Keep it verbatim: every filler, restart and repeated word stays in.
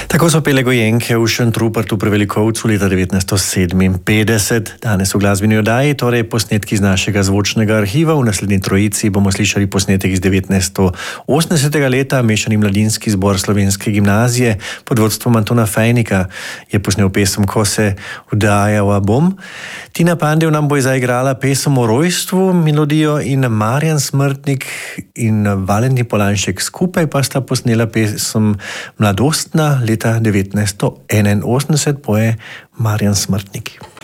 Tako so pele Gojenke v Šentrupertu pri Velikovcu leta devetnajststo sedeminpetdeset. Danes v glasbeni oddaji, torej posnetki iz našega zvočnega arhiva. V naslednji trojici bomo slišali posnetek iz devetnajststo osemdesetega leta. Mešani mladinski zbor Slovenske gimnazije pod vodstvom Antona Fejnika je posnel pesem Ko se vdajala bom. Tina Pandev nam bo zaigrala pesem o rojstvu, melodijo in Marjan Smrtnik in Valentin Polanšek skupaj pa sta posnela pesem Mladostna leta devetnajststo enainosemdeset, poje Marjan Smrtnik.